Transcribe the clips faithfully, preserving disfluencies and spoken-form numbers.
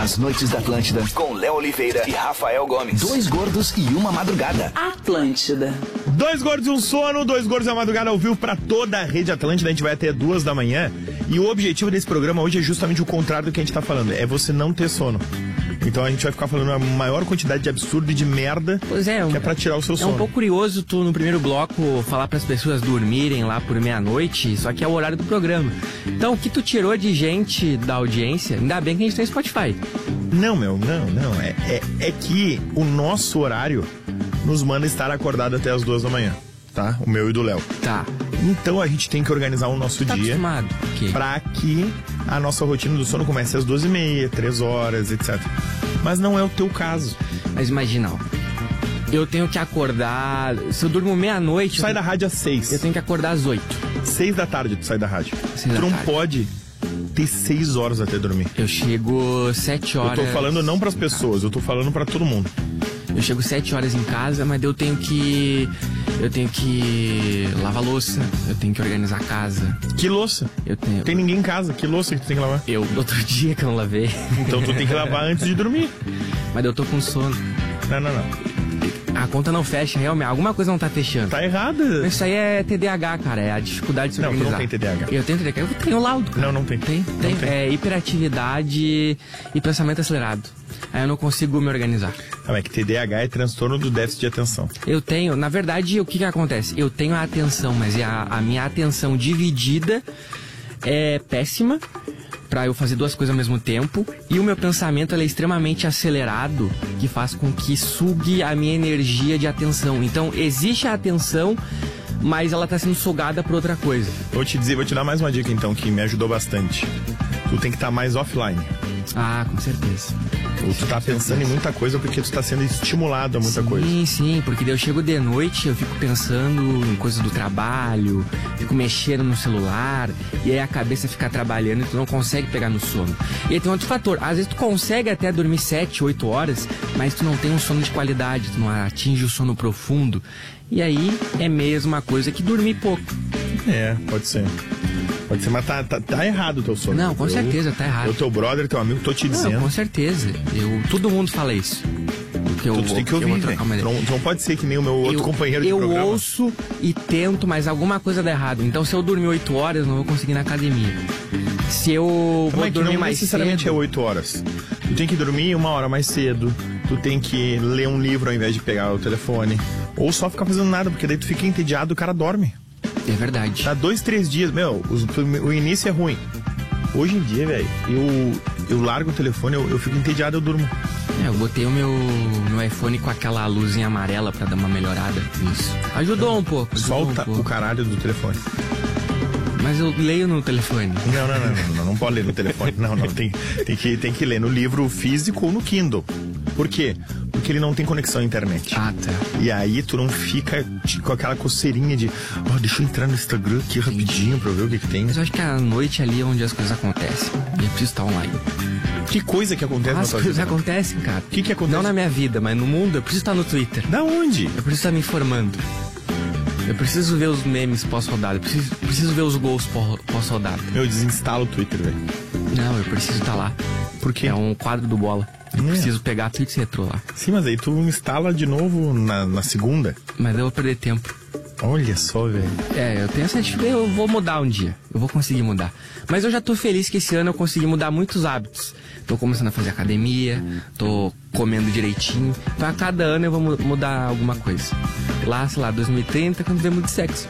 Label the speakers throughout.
Speaker 1: As Noites da Atlântida, com Léo Oliveira e Rafael Gomes. Dois gordos e uma madrugada.
Speaker 2: Atlântida.
Speaker 3: Dois gordos e um sono, dois gordos e uma madrugada ao vivo pra toda a rede Atlântida. A gente vai até duas da manhã. E o objetivo desse programa hoje é justamente o contrário do que a gente tá falando. É você não ter sono. Então a gente vai ficar falando a maior quantidade de absurdo e de merda.
Speaker 4: Pois é,
Speaker 3: que
Speaker 4: um,
Speaker 3: é pra tirar o seu
Speaker 4: é
Speaker 3: sono.
Speaker 4: É um pouco curioso tu, no primeiro bloco, falar pras pessoas dormirem lá por meia-noite, só que é o horário do programa. Então, o que tu tirou de gente da audiência, ainda bem que a gente tem Spotify.
Speaker 3: Não, meu, não, não. É, é, é que o nosso horário nos manda estar acordado até as duas da manhã, tá? O meu e do Léo.
Speaker 4: Tá.
Speaker 3: Então a gente tem que organizar o nosso
Speaker 4: tá
Speaker 3: dia
Speaker 4: acostumado. Okay.
Speaker 3: Pra que a nossa rotina do sono comece às duas e meia, três horas, etcétera. Mas não é o teu caso.
Speaker 4: Mas imagina, ó, eu tenho que acordar. Se eu durmo meia-noite.
Speaker 3: Tu sai da rádio às seis.
Speaker 4: Eu tenho que acordar às oito.
Speaker 3: Seis da tarde tu sai da rádio.
Speaker 4: Seis
Speaker 3: tu
Speaker 4: da
Speaker 3: não
Speaker 4: tarde.
Speaker 3: pode ter seis horas até dormir.
Speaker 4: Eu chego sete horas.
Speaker 3: Eu tô falando não pras pessoas, eu tô falando pra todo mundo.
Speaker 4: Eu chego sete horas em casa, mas eu tenho que. Eu tenho que lavar louça, eu tenho que organizar a casa.
Speaker 3: Que louça?
Speaker 4: Eu tenho.
Speaker 3: Tem ninguém em casa, que louça que tu tem que lavar?
Speaker 4: Eu, outro dia que eu não lavei.
Speaker 3: Então tu tem que lavar antes de dormir.
Speaker 4: Mas eu tô com sono.
Speaker 3: Não, não, não.
Speaker 4: A conta não fecha, realmente. Alguma coisa não tá fechando.
Speaker 3: Tá errada.
Speaker 4: Mas isso aí é T D A H, cara. É a dificuldade de se
Speaker 3: não,
Speaker 4: organizar.
Speaker 3: Não, tu não tem T D A H.
Speaker 4: Eu tenho T D A H. Eu tenho laudo, cara.
Speaker 3: Não, não tem.
Speaker 4: Tem, tem.
Speaker 3: Não tem.
Speaker 4: É hiperatividade e pensamento acelerado. Aí eu não consigo me organizar.
Speaker 3: Não, é que T D A H é transtorno do déficit de atenção.
Speaker 4: Eu tenho, na verdade, o que que acontece? Eu tenho a atenção, mas a, a minha atenção dividida é péssima pra eu fazer duas coisas ao mesmo tempo. E o meu pensamento ele é extremamente acelerado, que faz com que sugue a minha energia de atenção. Então, existe a atenção, mas ela tá sendo sugada por outra coisa.
Speaker 3: Vou te dizer, vou te dar mais uma dica então, que me ajudou bastante. Tu tem que estar mais offline.
Speaker 4: Ah, com certeza.
Speaker 3: Ou tu tá pensando em muita coisa porque tu tá sendo estimulado a muita
Speaker 4: sim,
Speaker 3: coisa.
Speaker 4: Sim, sim, porque daí eu chego de noite, eu fico pensando em coisas do trabalho, fico mexendo no celular, e aí a cabeça fica trabalhando e tu não consegue pegar no sono. E aí tem outro fator, às vezes tu consegue até dormir sete, oito horas, mas tu não tem um sono de qualidade, tu não atinge o sono profundo. E aí é mesma coisa que dormir pouco.
Speaker 3: É, pode ser. Pode ser, mas tá, tá, tá errado o teu sono.
Speaker 4: Não, com
Speaker 3: eu,
Speaker 4: certeza, tá errado.
Speaker 3: Eu, teu brother, teu amigo, tô te dizendo.
Speaker 4: Não, com certeza. Eu, todo mundo fala isso. Que eu,
Speaker 3: tu tem que ouvir, velho. Não, não pode ser que nem o meu outro
Speaker 4: eu,
Speaker 3: companheiro de
Speaker 4: eu
Speaker 3: programa.
Speaker 4: Eu ouço e tento, mas alguma coisa dá errado. Então, se eu dormir oito horas, eu não vou conseguir ir na academia. Se eu
Speaker 3: Como
Speaker 4: vou
Speaker 3: é que
Speaker 4: dormir
Speaker 3: não
Speaker 4: mais
Speaker 3: necessariamente
Speaker 4: cedo...
Speaker 3: é oito horas. Tu tem que dormir uma hora mais cedo. Tu tem que ler um livro ao invés de pegar o telefone. Ou só ficar fazendo nada, porque daí tu fica entediado e o cara dorme.
Speaker 4: É verdade.
Speaker 3: Tá dois, três dias, meu, os, o início é ruim. Hoje em dia, velho, eu, eu largo o telefone, eu, eu fico entediado, eu durmo.
Speaker 4: É, eu botei o meu, meu iPhone com aquela luzinha amarela pra dar uma melhorada nisso. Ajudou um pouco. Ajudou
Speaker 3: Solta
Speaker 4: um pouco.
Speaker 3: o caralho do telefone.
Speaker 4: Mas eu leio no telefone.
Speaker 3: Não, não, não, não, não, não pode ler no telefone. Não, não, tem, tem, que, tem que ler no livro físico ou no Kindle. Por quê? Porque ele não tem conexão à internet.
Speaker 4: Ah, tá.
Speaker 3: E aí tu não fica com aquela coceirinha de oh, deixa eu entrar no Instagram aqui rapidinho pra ver o que que tem.
Speaker 4: Mas eu acho que a noite ali é onde as coisas acontecem. E eu preciso estar online.
Speaker 3: Que coisa que acontece
Speaker 4: As
Speaker 3: na tua
Speaker 4: coisas
Speaker 3: vida?
Speaker 4: acontecem, cara.
Speaker 3: O que que acontece?
Speaker 4: Não na minha vida, mas no mundo eu preciso estar no Twitter.
Speaker 3: Da onde?
Speaker 4: Eu preciso estar me informando. Eu preciso ver os memes pós-rodada. Eu preciso, preciso ver os gols pós-rodada.
Speaker 3: Eu desinstalo o Twitter, velho.
Speaker 4: Não, eu preciso estar lá.
Speaker 3: Por quê?
Speaker 4: É um quadro do Bola. Eu
Speaker 3: É.
Speaker 4: preciso pegar tweets retrô lá.
Speaker 3: Sim, mas aí tu instala de novo na, na segunda.
Speaker 4: Mas eu vou perder tempo.
Speaker 3: Olha só, velho.
Speaker 4: É, eu tenho essa dificuldade, eu vou mudar um dia. Eu vou conseguir mudar. Mas eu já tô feliz que esse ano eu consegui mudar muitos hábitos. Tô começando a fazer academia, tô comendo direitinho. Então a cada ano eu vou mu- mudar alguma coisa. Lá, sei lá, dois mil e trinta, quando vemos de sexo.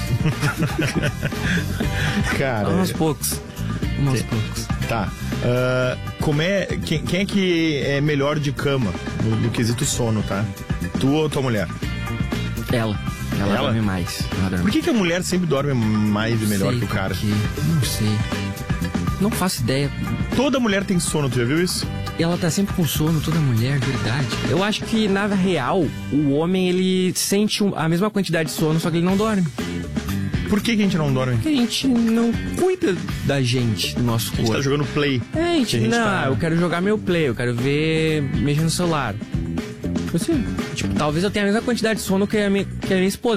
Speaker 3: Cara.
Speaker 4: Vamos aos poucos. Vamos aos poucos.
Speaker 3: Tá. Uh, como é, quem, quem é que é melhor de cama no, no quesito sono, tá? Tu ou tua mulher?
Speaker 4: Ela. Ela,
Speaker 3: Ela?
Speaker 4: dorme mais. Ela dorme
Speaker 3: Por que, que a mulher sempre dorme mais e melhor
Speaker 4: Sei
Speaker 3: que o cara?
Speaker 4: por quê. Não sei. Não faço ideia.
Speaker 3: Toda mulher tem sono, tu já viu isso?
Speaker 4: Ela tá sempre com sono, toda mulher, verdade. Eu acho que, na real, o homem, ele sente um- a mesma quantidade de sono, só que ele não dorme.
Speaker 3: Por que, que a gente não dorme?
Speaker 4: Porque a gente não cuida da gente, do nosso
Speaker 3: A gente
Speaker 4: corpo.
Speaker 3: tá jogando play.
Speaker 4: É, a gente,
Speaker 3: A gente
Speaker 4: não,
Speaker 3: tá-
Speaker 4: eu quero jogar meu play, eu quero ver, mexer no celular. Assim, tipo, talvez eu tenha a mesma quantidade de sono que a minha, que a minha esposa.